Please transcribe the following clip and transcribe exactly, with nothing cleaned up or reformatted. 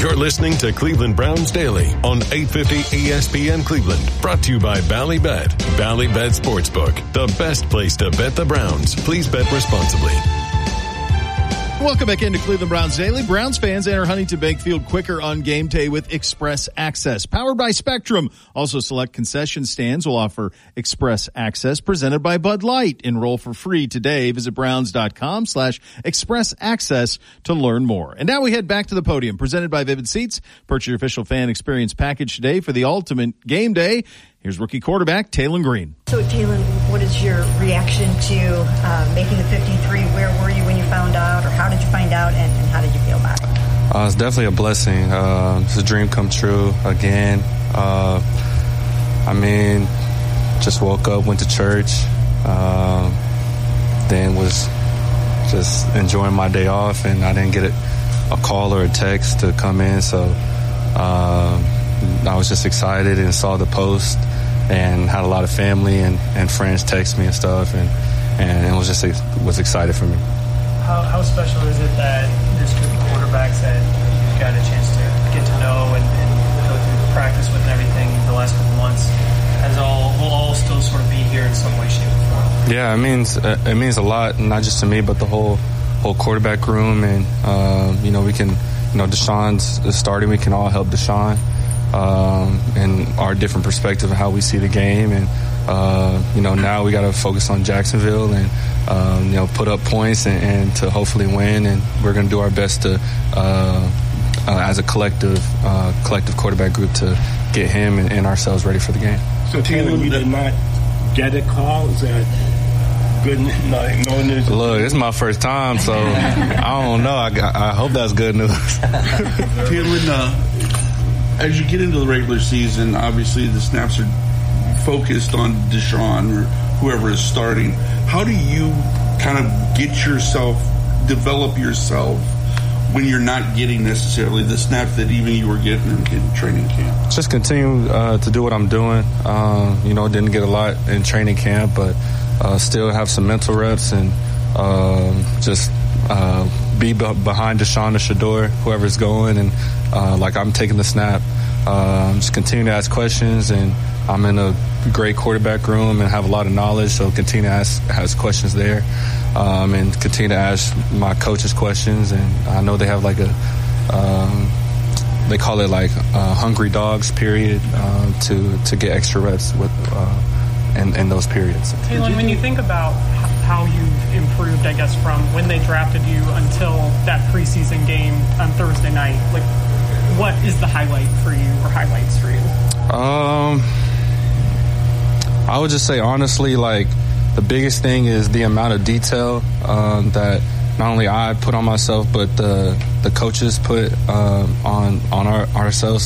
You're listening to Cleveland Browns Daily on eight fifty E S P N Cleveland. Brought to you by Ballybet. Ballybet Sportsbook, the best place to bet the Browns. Please bet responsibly. Welcome back into Cleveland Browns Daily. Browns fans enter Huntington Bank Field quicker on game day with Express Access. Powered by Spectrum. Also, select concession stands will offer Express Access presented by Bud Light. Enroll for free today. Visit browns.com slash express access to learn more. And now we head back to the podium presented by Vivid Seats. Purchase your official fan experience package today for the ultimate game day. Here's rookie quarterback Taylen Green. So, Taylen, what is your reaction to uh, making the fifty-three? Where were you when you found out, or how did you find out, and, and how did you feel about it? Uh, it's definitely a blessing. Uh, it's a dream come true again. Uh, I mean, just woke up, went to church, uh, then was just enjoying my day off, and I didn't get a, a call or a text to come in, so uh, I was just excited and saw the post and had a lot of family and, and friends text me and stuff, and, and it was just was excited for me. How, how special is it that this group of quarterbacks that you've got a chance to get to know and, and go through practice with and everything the last couple months has all will all still sort of be here in some way, shape, or form? Yeah, it means it means a lot, not just to me, but the whole whole quarterback room, and uh, you know we can, you know, Deshaun's starting, we can all help Deshaun. Um, and our different perspective of how we see the game, and uh, you know now we got to focus on Jacksonville and um, you know put up points and, and to hopefully win, and we're going to do our best to uh, uh, as a collective uh, collective quarterback group to get him and, and ourselves ready for the game. So Taylen, you did not get a call? Is that good? No, no news. Look, it's my first time, so I don't know. I, I hope that's good news. Taylen, uh, as you get into the regular season, obviously the snaps are focused on Deshaun or whoever is starting. How do you kind of get yourself, develop yourself when you're not getting necessarily the snaps that even you were getting in, in training camp? Just continue uh, to do what I'm doing. Um, you know, didn't get a lot in training camp, but uh, still have some mental reps and um, just uh, be b- behind Deshaun or Shedeur, whoever's going, and uh, like I'm taking the snap. Uh, just continue to ask questions, and I'm in a great quarterback room and have a lot of knowledge, so continue to ask, ask questions there, um, and continue to ask my coaches questions. And I know they have like a, um, they call it like uh, hungry dogs period uh, to to get extra reps with uh, in, in those periods. Taylen, when you think about how you've improved, I guess, from when they drafted you until that preseason game on Thursday night, like what is the highlight for you or highlights for you? Um, I would just say honestly, like the biggest thing is the amount of detail um, that not only I put on myself, but the the coaches put um, on on our ourselves.